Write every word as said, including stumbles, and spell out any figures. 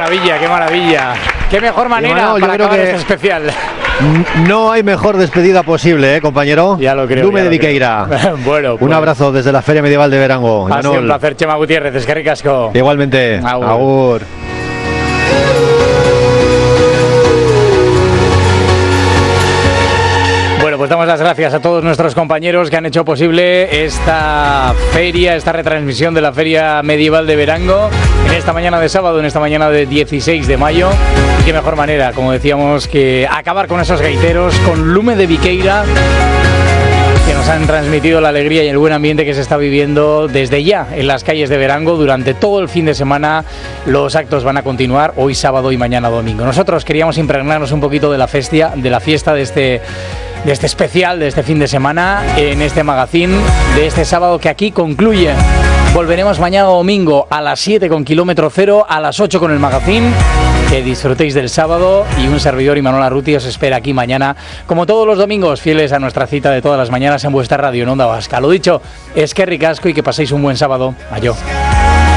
maravilla, qué maravilla. Qué mejor manera bueno, para acabar que este especial. No hay mejor despedida posible, ¿eh, compañero? Ya lo creo. Lume ya de Viqueira. Bueno, pues, un abrazo desde la Feria Medieval de Verango. Ha sido un placer, Chema Gutiérrez, eskerrik asko. Igualmente. Agur. Agur. Bueno, pues damos las gracias a todos nuestros compañeros que han hecho posible esta feria, esta retransmisión de la Feria Medieval de Verango en esta mañana de sábado, en esta mañana de dieciséis de mayo. Y qué mejor manera, como decíamos, que acabar con esos gaiteros, con Lume de Viqueira, que nos han transmitido la alegría y el buen ambiente que se está viviendo desde ya en las calles de Verango. Durante todo el fin de semana los actos van a continuar, hoy sábado y mañana domingo. Nosotros queríamos impregnarnos un poquito de la fiesta, de la fiesta de este... de este especial, de este fin de semana, en este magazine de este sábado que aquí concluye. Volveremos mañana domingo a las siete con Kilómetro Cero, a las ocho con el magazine. Que disfrutéis del sábado y un servidor, Imanol Arruti, os espera aquí mañana, como todos los domingos, fieles a nuestra cita de todas las mañanas en vuestra radio en Onda Vasca. Lo dicho, eskerrik asko y que paséis un buen sábado. Ayo.